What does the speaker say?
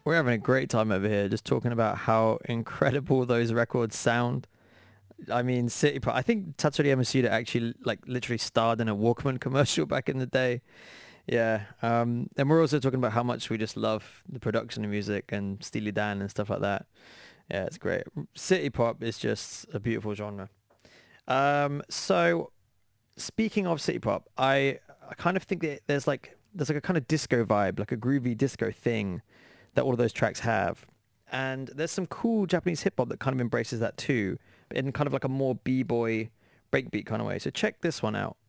We're having a great time over here just talking about how incredible those records sound. I mean, City Pop. I think Tatsuri Yamashita actually like literally starred in a Walkman commercial back in the day. Yeah. And we're also talking about how much we just love the production of music and Steely Dan and stuff like that. Yeah, it's great. City Pop is just a beautiful genre. So speaking of City Pop, I kind of think that there's like a kind of disco vibe, like a groovy disco thing that all of those tracks have. And there's some cool Japanese hip hop that kind of embraces that too, but in kind of like a more b-boy breakbeat kind of way. So check this one out.